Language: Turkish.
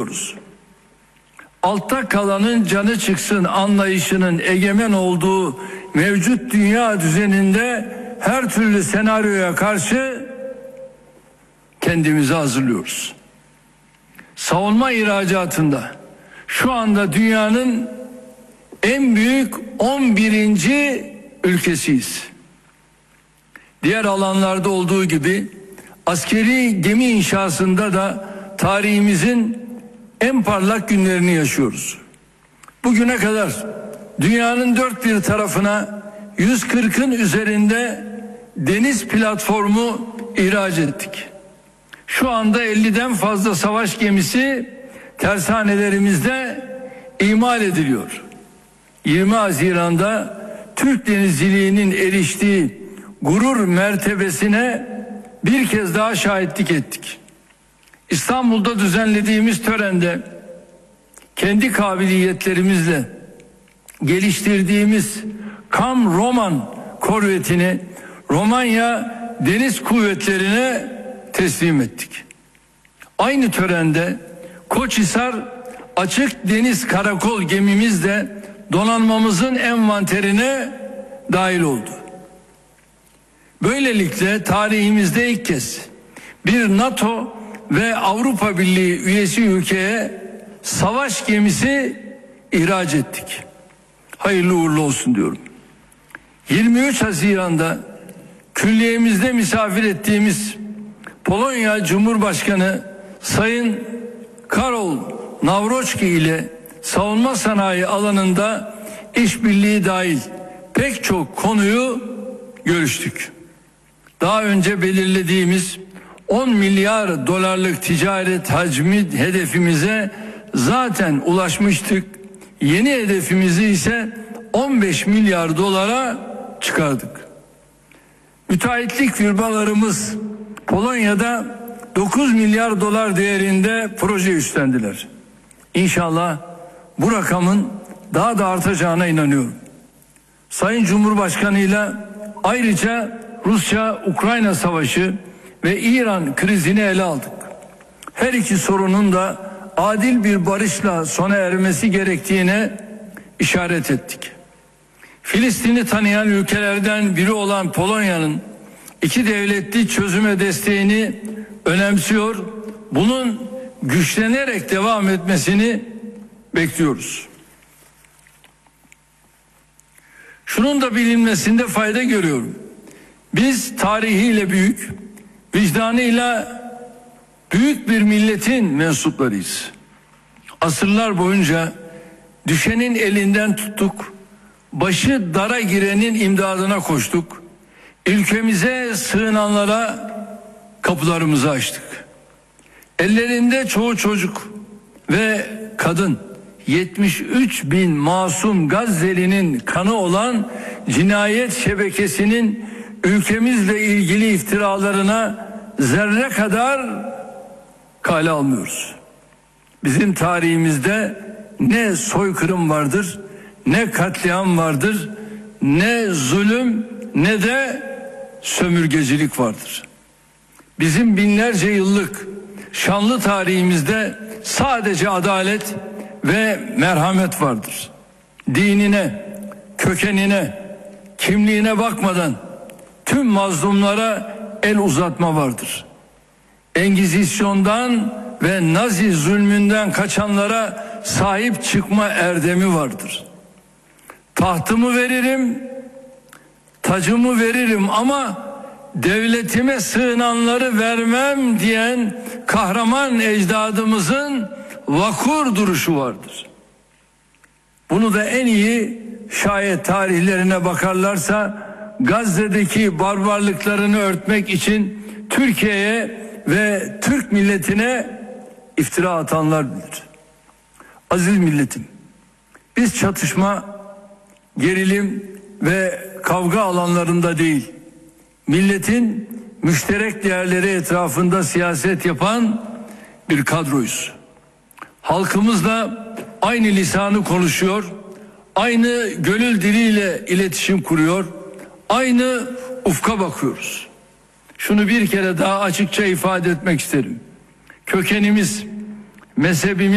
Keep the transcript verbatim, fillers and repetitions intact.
tutuyoruz. Altta kalanın canı çıksın anlayışının egemen olduğu mevcut dünya düzeninde her türlü senaryoya karşı kendimizi hazırlıyoruz. Savunma ihracatında şu anda dünyanın en büyük on birinci ülkesiyiz. Diğer alanlarda olduğu gibi askeri gemi inşasında da tarihimizin en parlak günlerini yaşıyoruz. Bugüne kadar dünyanın dört bir tarafına yüz kırkın üzerinde deniz platformu ihraç ettik. Şu anda elliden fazla savaş gemisi tersanelerimizde imal ediliyor. yirmi Haziran'da Türk denizciliğinin eriştiği gurur mertebesine bir kez daha şahitlik ettik. İstanbul'da düzenlediğimiz törende kendi kabiliyetlerimizle geliştirdiğimiz Kam Roman korvetini Romanya Deniz Kuvvetleri'ne teslim ettik. Aynı törende Koçhisar Açık Deniz Karakol gemimiz de donanmamızın envanterine dahil oldu. Böylelikle tarihimizde ilk kez bir NATO ve Avrupa Birliği üyesi ülkeye savaş gemisi ihraç ettik. Hayırlı uğurlu olsun diyorum. yirmi üç Haziran'da külliyemizde misafir ettiğimiz Polonya Cumhurbaşkanı Sayın Karol Nawrocki ile savunma sanayi alanında işbirliği dahil pek çok konuyu görüştük. Daha önce belirlediğimiz on milyar dolarlık ticaret hacmi hedefimize zaten ulaşmıştık. Yeni hedefimizi ise on beş milyar dolara çıkardık. Müteahhitlik firmalarımız Polonya'da dokuz milyar dolar değerinde proje üstlendiler. İnşallah bu rakamın daha da artacağına inanıyorum. Sayın Cumhurbaşkanı ile ayrıca Rusya-Ukrayna savaşı ve İran krizini ele aldık. Her iki sorunun da adil bir barışla sona ermesi gerektiğine işaret ettik. Filistin'i tanıyan ülkelerden biri olan Polonya'nın iki devletli çözüme desteğini önemsiyor. Bunun güçlenerek devam etmesini bekliyoruz. Şunun da bilinmesinde fayda görüyorum. Biz tarihiyle büyük, vicdanıyla büyük bir milletin mensuplarıyız. Asırlar boyunca düşenin elinden tuttuk, başı dara girenin imdadına koştuk. Ülkemize sığınanlara kapılarımızı açtık. Ellerinde çoğu çocuk ve kadın, yetmiş üç bin masum Gazze'linin kanı olan cinayet şebekesinin ülkemizle ilgili iftiralarına zerre kadar kale almıyoruz. Bizim tarihimizde ne soykırım vardır, ne katliam vardır, ne zulüm, ne de sömürgecilik vardır. Bizim binlerce yıllık şanlı tarihimizde sadece adalet ve merhamet vardır. Dinine, kökenine, kimliğine bakmadan tüm mazlumlara el uzatma vardır. Engizisyondan ve Nazi zulmünden kaçanlara sahip çıkma erdemi vardır. Tahtımı veririm, tacımı veririm ama devletime sığınanları vermem diyen kahraman ecdadımızın vakur duruşu vardır. Bunu da en iyi şayet tarihlerine bakarlarsa Gazze'deki barbarlıklarını örtmek için Türkiye'ye ve Türk milletine iftira atanlar bilir. Aziz milletim, biz çatışma, gerilim ve kavga alanlarında değil, milletin müşterek değerleri etrafında siyaset yapan bir kadroyuz. Halkımızla aynı lisanı konuşuyor, aynı gönül diliyle iletişim kuruyor, aynı ufka bakıyoruz. Şunu bir kere daha açıkça ifade etmek isterim. Kökenimiz, mezhebimiz